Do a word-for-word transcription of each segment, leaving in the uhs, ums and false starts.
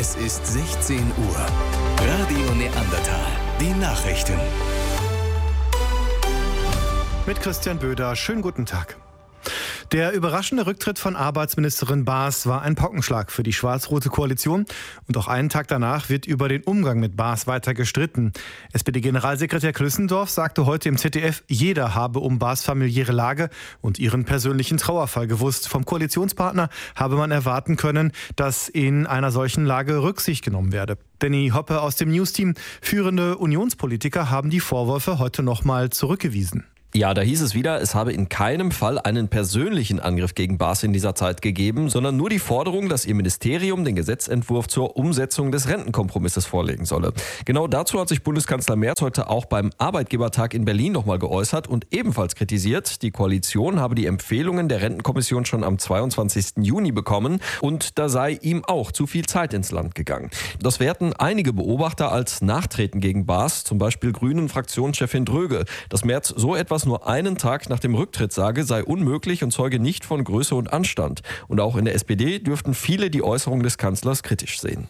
Es ist sechzehn Uhr. Radio Neandertal. Die Nachrichten. Mit Christian Böder. Schönen guten Tag. Der überraschende Rücktritt von Arbeitsministerin Baas war ein Pockenschlag für die schwarz-rote Koalition. Und auch einen Tag danach wird über den Umgang mit Baas weiter gestritten. S P D-Generalsekretär Klüssendorf sagte heute im Z D F, jeder habe um Baas familiäre Lage und ihren persönlichen Trauerfall gewusst. Vom Koalitionspartner habe man erwarten können, dass in einer solchen Lage Rücksicht genommen werde. Danny Hoppe aus dem News-Team, führende Unionspolitiker haben die Vorwürfe heute nochmal zurückgewiesen. Ja, da hieß es wieder, es habe in keinem Fall einen persönlichen Angriff gegen Baas in dieser Zeit gegeben, sondern nur die Forderung, dass ihr Ministerium den Gesetzentwurf zur Umsetzung des Rentenkompromisses vorlegen solle. Genau dazu hat sich Bundeskanzler Merz heute auch beim Arbeitgebertag in Berlin nochmal geäußert und ebenfalls kritisiert, die Koalition habe die Empfehlungen der Rentenkommission schon am zweiundzwanzigsten Juni bekommen und da sei ihm auch zu viel Zeit ins Land gegangen. Das werten einige Beobachter als Nachtreten gegen Baas, zum Beispiel Grünen-Fraktionschefin Dröge. Dass Merz so etwas nur einen Tag nach dem Rücktritt sage, sei unmöglich und zeuge nicht von Größe und Anstand. Und auch in der S P D dürften viele die Äußerung des Kanzlers kritisch sehen.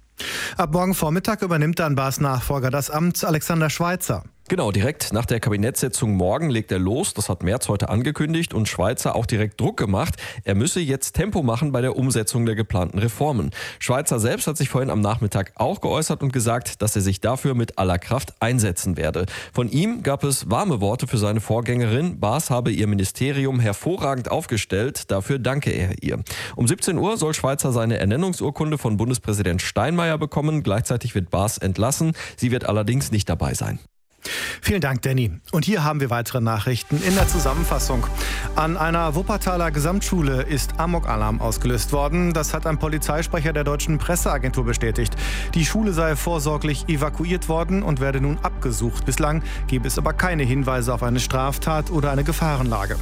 Ab morgen Vormittag übernimmt dann Baas Nachfolger das Amt, Alexander Schweitzer. Genau, direkt nach der Kabinettssitzung morgen legt er los. Das hat Merz heute angekündigt und Schweitzer auch direkt Druck gemacht. Er müsse jetzt Tempo machen bei der Umsetzung der geplanten Reformen. Schweitzer selbst hat sich vorhin am Nachmittag auch geäußert und gesagt, dass er sich dafür mit aller Kraft einsetzen werde. Von ihm gab es warme Worte für seine Vorgängerin. Baas habe ihr Ministerium hervorragend aufgestellt. Dafür danke er ihr. Um siebzehn Uhr soll Schweitzer seine Ernennungsurkunde von Bundespräsident Steinmeier bekommen. Gleichzeitig wird Baas entlassen. Sie wird allerdings nicht dabei sein. Vielen Dank, Danny. Und hier haben wir weitere Nachrichten in der Zusammenfassung. An einer Wuppertaler Gesamtschule ist Amokalarm ausgelöst worden. Das hat ein Polizeisprecher der deutschen Presseagentur bestätigt. Die Schule sei vorsorglich evakuiert worden und werde nun abgesucht. Bislang gebe es aber keine Hinweise auf eine Straftat oder eine Gefahrenlage.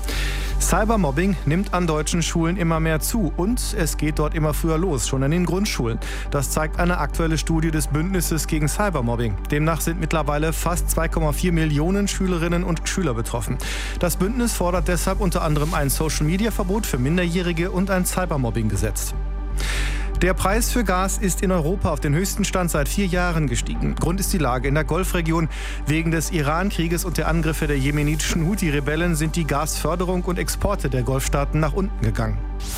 Cybermobbing nimmt an deutschen Schulen immer mehr zu und es geht dort immer früher los, schon in den Grundschulen. Das zeigt eine aktuelle Studie des Bündnisses gegen Cybermobbing. Demnach sind mittlerweile fast zwei Komma vier Millionen Schülerinnen und Schüler betroffen. Das Bündnis fordert deshalb unter anderem ein Social-Media-Verbot für Minderjährige und ein Cybermobbing-Gesetz. Der Preis für Gas ist in Europa auf den höchsten Stand seit vier Jahren gestiegen. Grund ist die Lage in der Golfregion. Wegen des Iran-Krieges und der Angriffe der jemenitischen Houthi-Rebellen sind die Gasförderung und Exporte der Golfstaaten nach unten gegangen.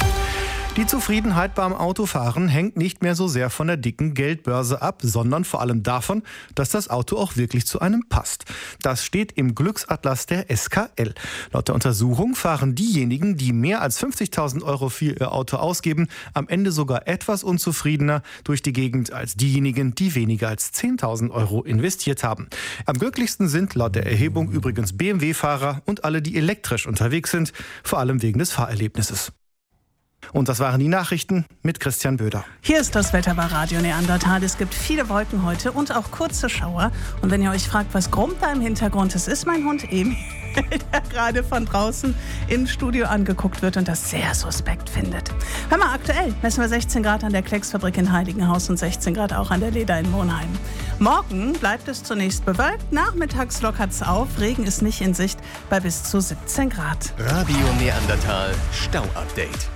Die Zufriedenheit beim Autofahren hängt nicht mehr so sehr von der dicken Geldbörse ab, sondern vor allem davon, dass das Auto auch wirklich zu einem passt. Das steht im Glücksatlas der S K L. Laut der Untersuchung fahren diejenigen, die mehr als fünfzigtausend Euro für ihr Auto ausgeben, am Ende sogar etwas unzufriedener durch die Gegend als diejenigen, die weniger als zehntausend Euro investiert haben. Am glücklichsten sind laut der Erhebung übrigens B M W-Fahrer und alle, die elektrisch unterwegs sind, vor allem wegen des Fahrerlebnisses. Und das waren die Nachrichten mit Christian Böder. Hier ist das Wetter bei Radio Neandertal. Es gibt viele Wolken heute und auch kurze Schauer. Und wenn ihr euch fragt, was grummt da im Hintergrund, es ist mein Hund Emil, der gerade von draußen im Studio angeguckt wird und das sehr suspekt findet. Hör mal, aktuell messen wir sechzehn Grad an der Klecksfabrik in Heiligenhaus und sechzehn Grad auch an der Leda in Monheim. Morgen bleibt es zunächst bewölkt, nachmittags lockert es auf, Regen ist nicht in Sicht bei bis zu siebzehn Grad. Radio Neandertal Stau-Update.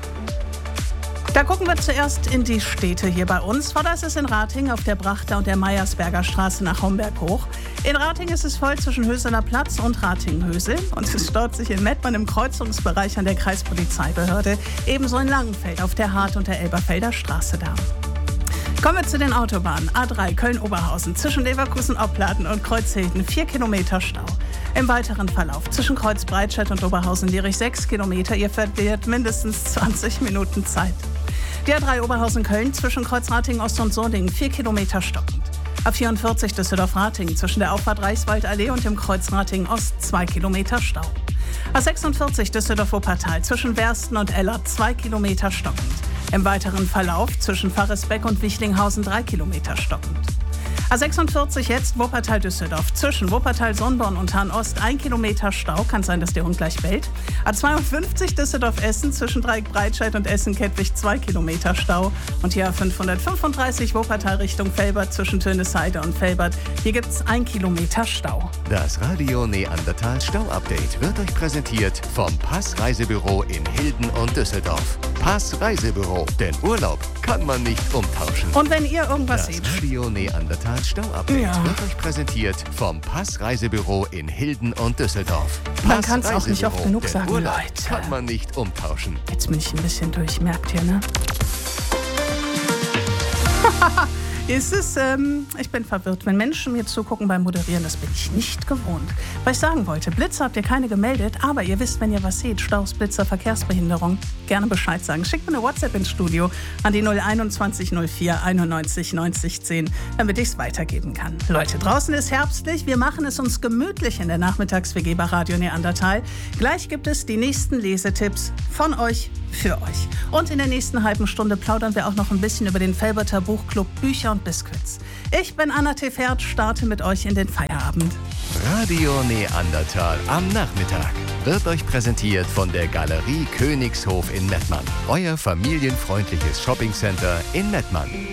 Da gucken wir zuerst in die Städte hier bei uns. Vorderst ist in Ratingen auf der Brachter und der Meiersberger Straße nach Homberg hoch. In Ratingen ist es voll zwischen Höseler Platz und Ratingen-Hösel. Und es staut sich in Mettmann im Kreuzungsbereich an der Kreispolizeibehörde. Ebenso in Langenfeld auf der Hart- und der Elberfelder Straße da. Kommen wir zu den Autobahnen. A drei Köln-Oberhausen zwischen Leverkusen-Opladen und Kreuzhilden vier Kilometer Stau. Im weiteren Verlauf zwischen Kreuz Breitscheid und Oberhausen-Lierich sechs Kilometer. Ihr verliert mindestens zwanzig Minuten Zeit. Die A drei Oberhausen-Köln zwischen Kreuz Ratingen-Ost und Solingen vier Kilometer stockend. A vierundvierzig Düsseldorf-Ratingen zwischen der Auffahrt Reichswaldallee und dem Kreuz Ratingen-Ost zwei Kilometer Stau. A sechsundvierzig Düsseldorf-Wuppertal zwischen Wersten und Ellert zwei Kilometer stockend. Im weiteren Verlauf zwischen Pfarresbeck und Wichlinghausen drei Kilometer stockend. A sechsundvierzig jetzt Wuppertal-Düsseldorf. Zwischen Wuppertal-Sonnborn und Hahn-Ost ein Kilometer Stau. Kann sein, dass der Hund gleich bellt. A zweiundfünfzig Düsseldorf-Essen. Zwischen Dreieck-Breitscheid und Essen-Kettwig zwei Kilometer Stau. Und hier A fünfhundertfünfunddreißig Wuppertal Richtung Velbert. Zwischen Tönesheide und Velbert. Hier gibt es ein Kilometer Stau. Das Radio Neandertal Stau-Update wird euch präsentiert vom Pass Reisebüro in Hilden und Düsseldorf. Pass Reisebüro. Denn Urlaub kann kann man nicht umtauschen. Und wenn ihr irgendwas Das seht, Radio Neandertal Stauupdate Ja. wird euch präsentiert vom Pass-Reisebüro in Hilden und Düsseldorf. Man kann's auch nicht Pass-Reisebüro, oft genug der sagen, Urlaub Leute. kann man nicht umtauschen. jetzt bin ich ein bisschen durch, merkt ihr, ne? Ist es, ähm, ich bin verwirrt. Wenn Menschen mir zugucken beim Moderieren, das bin ich nicht gewohnt. Was ich sagen wollte, Blitzer habt ihr keine gemeldet, aber ihr wisst, wenn ihr was seht, Staus, Blitzer, Verkehrsbehinderung, gerne Bescheid sagen. Schickt mir eine WhatsApp ins Studio an die null einundzwanzig null vier einundneunzig neunzig zehn, damit ich es weitergeben kann. Leute, draußen ist herbstlich, wir machen es uns gemütlich in der Nachmittags-W G bei Radio Neandertal. Gleich gibt es die nächsten Lesetipps von euch für euch. Und in der nächsten halben Stunde plaudern wir auch noch ein bisschen über den Felberter Buchclub Bücher und Biscuits. Ich bin Anna Tefert, starte mit euch in den Feierabend. Radio Neandertal am Nachmittag wird euch präsentiert von der Galerie Königshof in Mettmann. Euer familienfreundliches Shoppingcenter in Mettmann.